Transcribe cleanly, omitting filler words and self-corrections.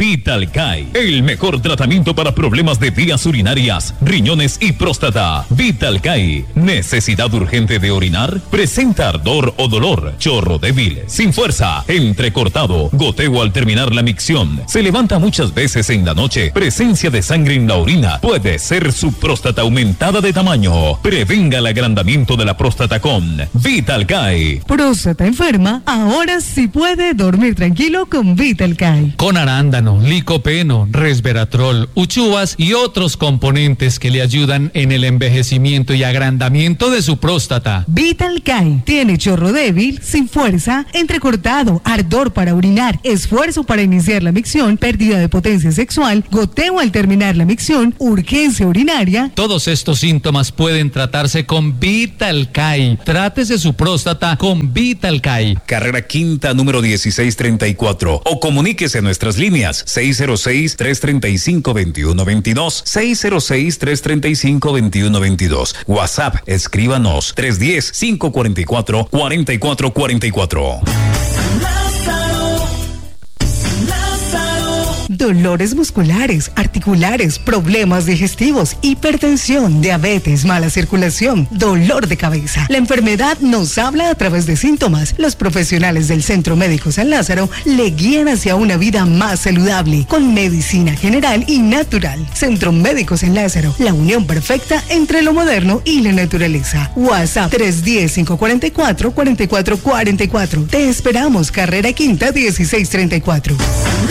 Vitalcay, el mejor tratamiento para problemas de vías urinarias, riñones y próstata. Vitalcay, necesidad urgente de orinar, presenta ardor o dolor, chorro débil, sin fuerza, entrecortado, goteo al terminar la micción, se levanta muchas veces en la noche, presencia de sangre en la orina, puede ser su próstata aumentada de tamaño. Prevenga el agrandamiento de la próstata con Vitalcay. Próstata enferma, ahora sí puede dormir tranquilo con Vitalcay. Con arándano, licopeno, resveratrol, uchuvas y otros componentes que le ayudan en el envejecimiento y agrandamiento de su próstata. Vitalcay tiene chorro débil, sin fuerza, entrecortado, ardor para orinar, esfuerzo para iniciar la micción, pérdida de potencia sexual, goteo al terminar la micción, urgencia urinaria. Todos estos síntomas pueden tratarse con Vitalcay. Trátese su próstata con Vitalcay. Carrera Quinta, número 1634. O comuníquese a nuestras líneas 606-335-2122, 606-335-2122. WhatsApp, escríbanos 310-544-4444. Dolores musculares, articulares, problemas digestivos, hipertensión, diabetes, mala circulación, dolor de cabeza. La enfermedad nos habla a través de síntomas. Los profesionales del Centro Médico San Lázaro le guían hacia una vida más saludable, con medicina general y natural. Centro Médico San Lázaro, la unión perfecta entre lo moderno y la naturaleza. WhatsApp 310-544-4444. Te esperamos, Carrera Quinta 1634.